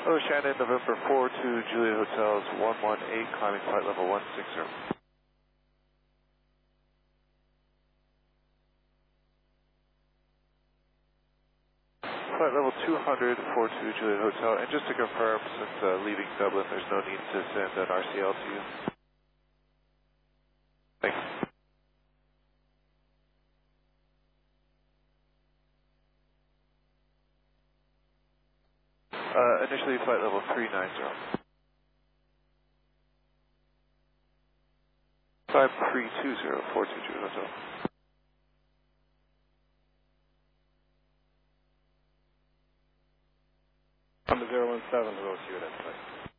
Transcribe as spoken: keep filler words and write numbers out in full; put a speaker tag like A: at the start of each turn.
A: Oh, Shannon, November four to Juliet Hotels, one one eight, climbing flight level one six zero. Flight level two hundred, four to Juliet Hotel, and just to confirm, since uh, leaving Dublin, there's no need to send an R C L to you. Thanks. Uh, initially, flight level three nine zero. five three two zero, four two Juliet Hotel.
B: Number zero one seven, we'll see you at that place.